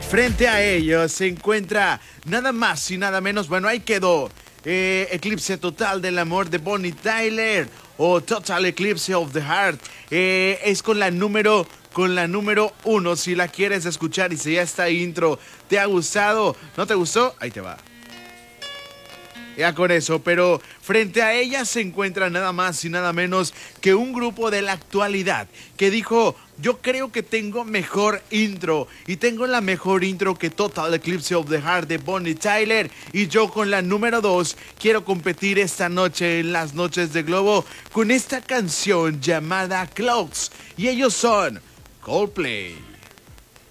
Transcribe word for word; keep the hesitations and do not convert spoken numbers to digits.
Frente a ellos se encuentra nada más y nada menos, bueno, ahí quedó. Eh, Eclipse Total del Amor de Bonnie Tyler o Total Eclipse of the Heart. Eh, es con la número con la número uno. Si la quieres escuchar y si ya esta intro te ha gustado, ¿no te gustó? Ahí te va. Ya con eso, pero frente a ella se encuentra nada más y nada menos que un grupo de la actualidad que dijo: yo creo que tengo mejor intro y tengo la mejor intro que Total Eclipse of the Heart de Bonnie Tyler, y yo con la número dos quiero competir esta noche en las noches de Globo con esta canción llamada Clocks, y ellos son Coldplay.